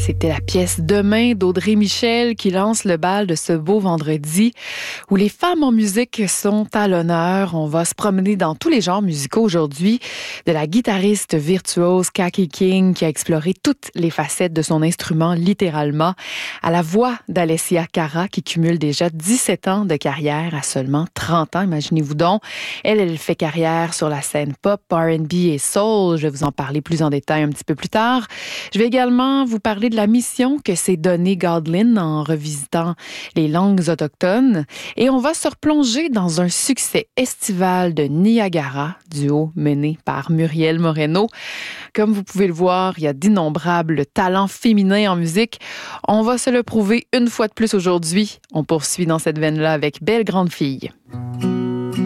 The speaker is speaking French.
C'était la pièce Demain d'Audrey Michel qui lance le bal de ce beau vendredi où les femmes en musique sont à l'honneur. On va se promener dans tous les genres musicaux aujourd'hui, de la guitariste virtuose Kaki King qui a exploré toutes les facettes de son instrument littéralement, à la voix d'Alessia Cara qui cumule déjà 17 ans de carrière à seulement 30 ans, imaginez-vous donc. Elle fait carrière sur la scène pop, R&B et soul. Je vais vous en parler plus en détail un petit peu plus tard. Je vais également vous parler de la mission que s'est donnée Godlin en revisitant les langues autochtones. Et on va se replonger dans un succès estival de Niagara, duo mené par Muriel Moreno. Comme vous pouvez le voir, il y a d'innombrables talents féminins en musique. On va se le prouver une fois de plus aujourd'hui. On poursuit dans cette veine-là avec Belle Grande Fille.